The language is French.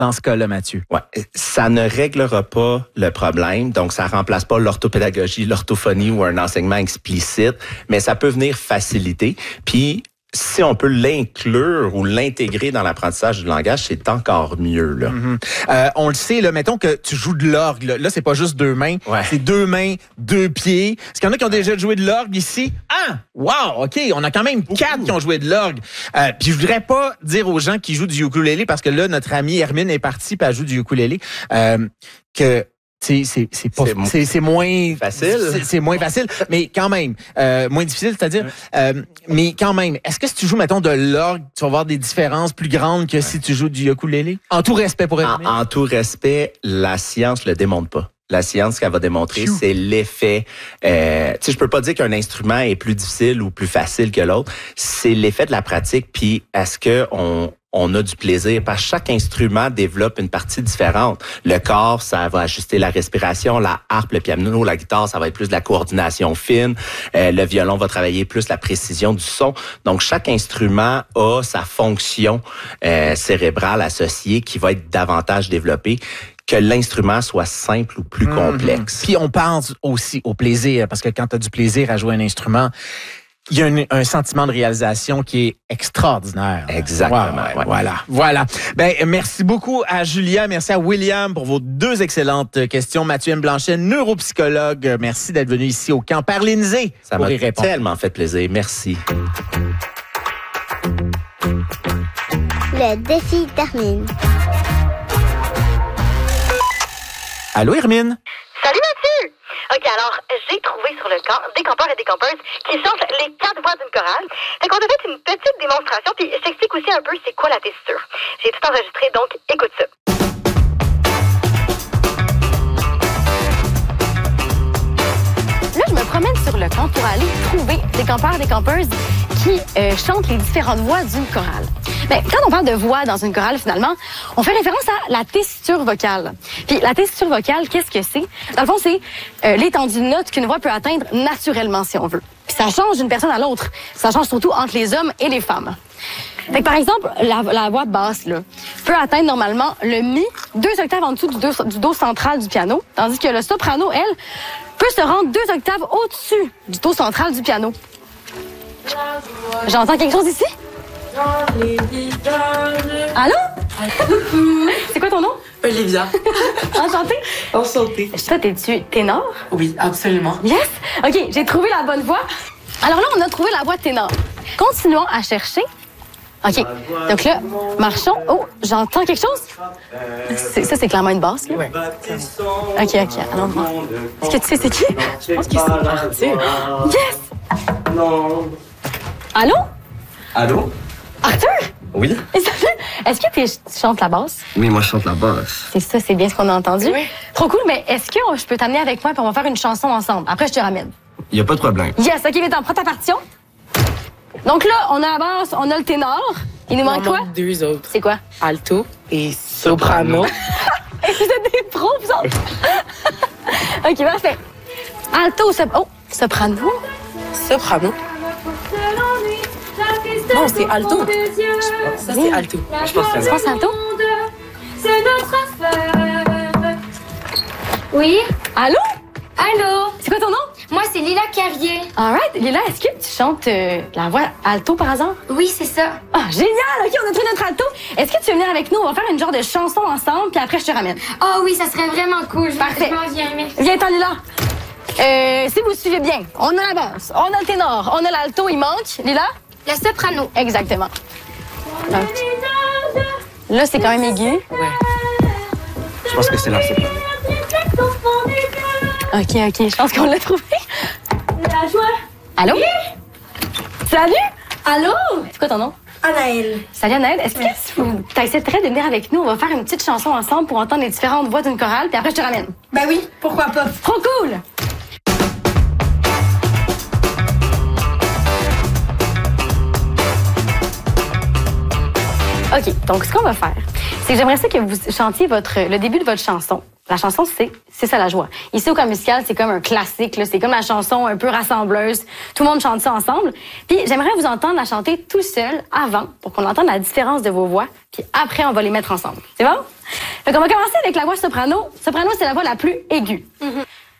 dans ce cas-là, Mathieu? Ouais, ça ne réglera pas le problème, donc ça remplace pas l'orthopédagogie, l'orthophonie ou un enseignement explicite, mais ça peut venir faciliter. Puis si on peut l'inclure ou l'intégrer dans l'apprentissage du langage, c'est encore mieux. Là. On le sait, là, mettons que tu joues de l'orgue. Là, c'est pas juste 2 mains, c'est 2 mains, 2 pieds. Est-ce qu'il y en a qui ont déjà joué de l'orgue ici? Ah! Wow! OK, on a quand même 4 qui ont joué de l'orgue. Puis je voudrais pas dire aux gens qui jouent du ukulélé, parce que là, notre amie Hermine est partie puis elle joue du ukulélé, que... C'est moins facile. C'est moins facile, mais quand même moins difficile, c'est-à-dire. Mais quand même, est-ce que si tu joues, mettons, de l'orgue, tu vas voir des différences plus grandes que si tu joues du ukulélé? En tout respect pour Hermine. En tout respect, la science le démontre pas. La science, ce qu'elle va démontrer, c'est l'effet. Tu sais, je peux pas dire qu'un instrument est plus difficile ou plus facile que l'autre. C'est l'effet de la pratique. Puis, est-ce que on a du plaisir? Parce que chaque instrument développe une partie différente. Le corps, ça va ajuster la respiration. La harpe, le piano, la guitare, ça va être plus de la coordination fine. Le violon va travailler plus la précision du son. Donc, chaque instrument a sa fonction cérébrale associée qui va être davantage développée, que l'instrument soit simple ou plus complexe. Puis on pense aussi au plaisir, parce que quand tu as du plaisir à jouer un instrument, il y a un sentiment de réalisation qui est extraordinaire. Exactement. Wow, voilà. Ben, merci beaucoup à Julia, merci à William pour vos 2 excellentes questions. Mathieu M. Blanchet, neuropsychologue, merci d'être venu ici au camp Parlinisé. Ça m'a tellement fait plaisir. Merci. Le défi termine. Allô, Hermine? Salut Mathieu! OK, alors, j'ai trouvé sur le camp des campeurs et des campeuses qui chantent les 4 voix d'une chorale. Fait qu'on a fait une petite démonstration, puis je t'explique aussi un peu c'est quoi la tessiture. J'ai tout enregistré, donc écoute ça. Là, je me promène sur le camp pour aller trouver des campeurs et des campeuses qui chantent les différentes voix d'une chorale. Bien, quand on parle de voix dans une chorale, finalement, on fait référence à la tessiture vocale. Puis la tessiture vocale, qu'est-ce que c'est? Dans le fond, c'est l'étendue de note qu'une voix peut atteindre naturellement, si on veut. Puis ça change d'une personne à l'autre. Ça change surtout entre les hommes et les femmes. Fait que, par exemple, la voix basse là, peut atteindre normalement le mi 2 octaves en dessous du do central du piano, tandis que le soprano, elle, peut se rendre 2 octaves au-dessus du do central du piano. J'entends quelque chose ici? Allô? C'est quoi ton nom? Olivia. Enchantée? Enchantée. Toi, t'es-tu ténor? Oui, absolument. Yes? OK, j'ai trouvé la bonne voix. Alors là, on a trouvé la voix ténor. Continuons à chercher. OK. Donc là, marchons. Oh, j'entends quelque chose? Ça, c'est clairement une basse, là? Oui. OK. Allons voir. Est-ce que tu sais c'est qui? Je pense que c'est Arthur. Yes! Non. Allô? Allô? Arthur? Oui? Est-ce que tu chantes la basse? Oui, moi, je chante la basse. C'est ça, c'est bien ce qu'on a entendu. Oui. Trop cool, mais est-ce que je peux t'amener avec moi et on va faire une chanson ensemble? Après, je te ramène. Il n'y a pas de problème. Yes, OK, viens, prends ta partition. Donc là, on a la basse, on a le ténor. Il nous manque quoi? 2 autres. C'est quoi? Alto et soprano. Vous êtes des pros, vous autres? OK, parfait. Alto, soprano. Soprano. Non, c'est alto. Ça, c'est alto. Je pense que Tu penses alto? C'est notre affaire. Oui? Allô? Allô? C'est quoi ton nom? Moi, c'est Lila Carrier. All right. Lila, est-ce que tu chantes la voix alto par hasard? Oui, c'est ça. Ah, génial! OK, on a trouvé notre alto. Est-ce que tu veux venir avec nous? On va faire une genre de chanson ensemble, puis après, je te ramène. Oh oui, ça serait vraiment cool. Parfait. Je m'en viens, merci. Viens-t'en, Lila. Si vous suivez bien, on a la basse, on a le ténor, on a l'alto, il manque. Lila? Le soprano. Exactement. Donc, là, c'est quand même aigu. Ouais. Je pense que c'est là, c'est pas. OK, je pense qu'on l'a trouvé. La joie. Allô? Salut! Allô? C'est quoi ton nom? Anaëlle. Salut, Anaëlle. Est-ce que tu accepterais de venir avec nous? On va faire une petite chanson ensemble pour entendre les différentes voix d'une chorale, puis après, je te ramène. Ben oui, pourquoi pas? Trop cool! OK, donc ce qu'on va faire, c'est que j'aimerais ça que vous chantiez le début de votre chanson. La chanson, c'est ça la joie. Ici, au Camp musical, c'est comme un classique. C'est comme la chanson un peu rassembleuse. Tout le monde chante ça ensemble. Puis j'aimerais vous entendre la chanter tout seul avant, pour qu'on entende la différence de vos voix. Puis après, on va les mettre ensemble. C'est bon? Fait qu'on va commencer avec la voix soprano. Soprano, c'est la voix la plus aiguë.